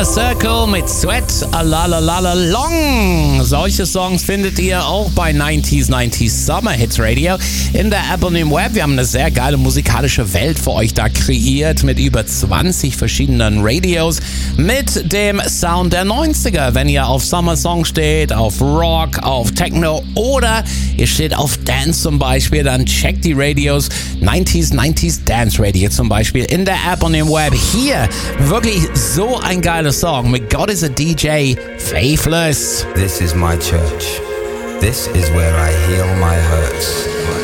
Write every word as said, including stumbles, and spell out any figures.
Inner Circle mit Sweat a la la la la long. Solche Songs findet ihr auch bei neunzig neunzig Summer Hits Radio in der App und im Web. Wir haben eine sehr geile musikalische Welt für euch da kreiert mit über zwanzig verschiedenen Radios mit dem Sound der neunziger. Wenn ihr auf Summer Song steht, auf Rock, auf Techno oder ihr steht auf Dance zum Beispiel, dann checkt die Radios. neunzig neunzig Dance Radio zum Beispiel in der App und im Web. Hier wirklich so ein geiler Song mit God is a D J, Faithless. This is my church. This is where I heal my hurts.